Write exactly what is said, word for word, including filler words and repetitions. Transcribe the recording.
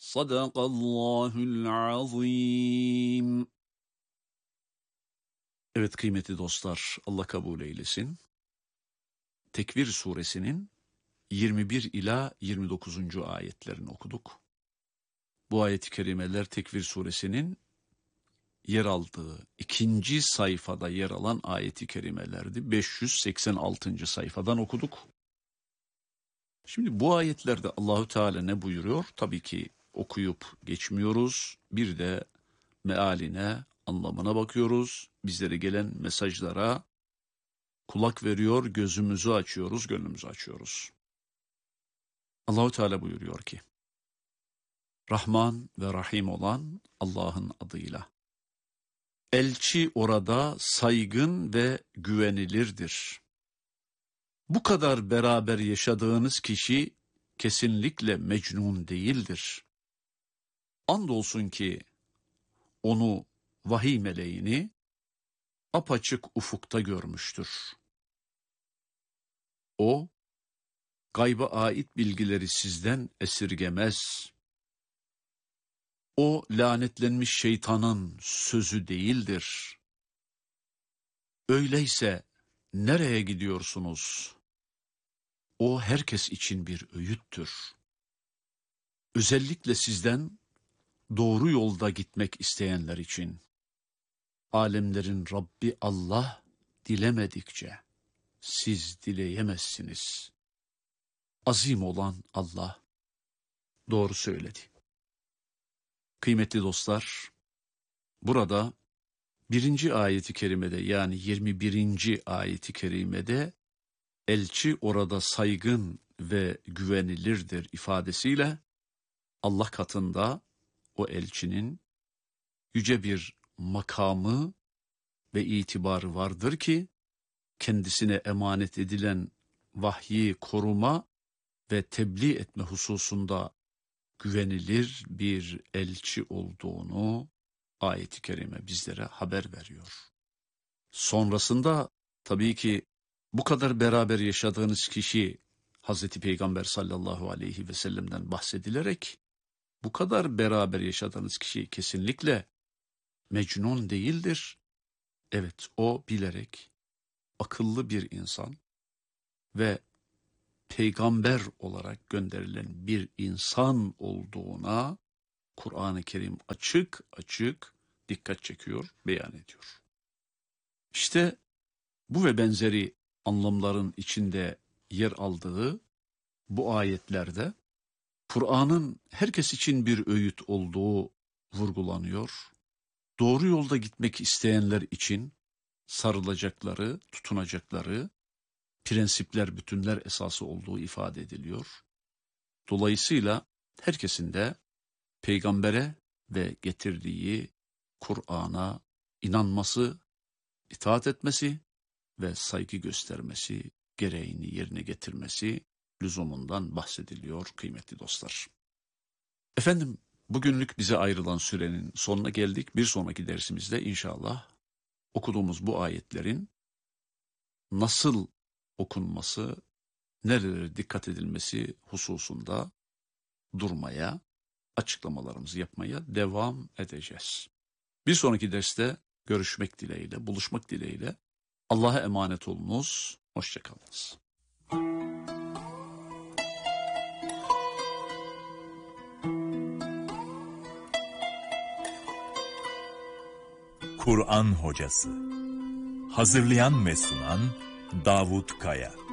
Sadakallahul azim. Evet kıymetli dostlar, Allah kabul eylesin. Tekvir suresinin yirmi bir ila yirmi dokuzuncu ayetlerini okuduk. Bu ayet-i kerimeler Tekvir suresinin yer aldığı ikinci sayfada yer alan ayet-i kerimelerdi. beş yüz seksen altıncı sayfadan okuduk. Şimdi bu ayetlerde Allahü Teala ne buyuruyor? Tabii ki okuyup geçmiyoruz. Bir de mealine, anlamına bakıyoruz. Bizlere gelen mesajlara kulak veriyor, gözümüzü açıyoruz, gönlümüzü açıyoruz. Allahü Teala buyuruyor ki: Rahman ve Rahim olan Allah'ın adıyla. Elçi orada saygın ve güvenilirdir. Bu kadar beraber yaşadığınız kişi kesinlikle mecnun değildir. Andolsun ki onu, vahiy meleğini apaçık ufukta görmüştür. O, gayba ait bilgileri sizden esirgemez. O, lanetlenmiş şeytanın sözü değildir. Öyleyse nereye gidiyorsunuz? O, herkes için bir öğüttür. Özellikle sizden doğru yolda gitmek isteyenler için. Alemlerin Rabbi Allah dilemedikçe siz dileyemezsiniz. Azim olan Allah doğru söyledi. Kıymetli dostlar, burada birinci ayeti kerimede, yani yirmi birinci ayeti kerimede elçi orada saygın ve güvenilirdir ifadesiyle Allah katında o elçinin yüce bir makamı ve itibarı vardır ki kendisine emanet edilen vahyi koruma ve tebliğ etme hususunda güvenilir bir elçi olduğunu ayet-i kerime bizlere haber veriyor. Sonrasında tabii ki bu kadar beraber yaşadığınız kişi Hazreti Peygamber sallallahu aleyhi ve sellem'den bahsedilerek bu kadar beraber yaşadığınız kişi kesinlikle mecnun değildir. Evet, o bilerek akıllı bir insan ve peygamber olarak gönderilen bir insan olduğuna Kur'an-ı Kerim açık açık dikkat çekiyor, beyan ediyor. İşte bu ve benzeri anlamların içinde yer aldığı bu ayetlerde Kur'an'ın herkes için bir öğüt olduğu vurgulanıyor. Doğru yolda gitmek isteyenler için sarılacakları, tutunacakları prensipler, bütünler esası olduğu ifade ediliyor. Dolayısıyla herkesin de peygambere ve getirdiği Kur'an'a inanması, itaat etmesi ve saygı göstermesi, gereğini yerine getirmesi lüzumundan bahsediliyor kıymetli dostlar. Efendim, bugünlük bize ayrılan sürenin sonuna geldik. Bir sonraki dersimizde inşallah okuduğumuz bu ayetlerin nasıl okunması, nerelere dikkat edilmesi hususunda durmaya, açıklamalarımızı yapmaya devam edeceğiz. Bir sonraki derste görüşmek dileğiyle, buluşmak dileğiyle Allah'a emanet olunuz, hoşça kalınız. Kur'an Hocası. Hazırlayan ve sunan Davut Kaya.